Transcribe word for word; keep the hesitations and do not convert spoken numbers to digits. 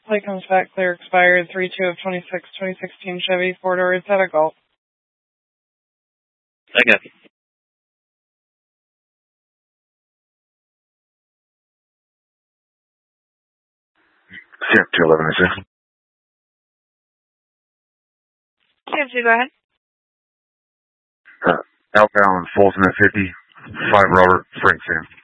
Plate comes back clear, expired three two of twenty-six, twenty sixteen Chevy, four doors, at a Gulf. Second. C F two eleven, I see. C F two, go ahead. Uh, outbound Fulton at fifty, five Robert, Frank Sam.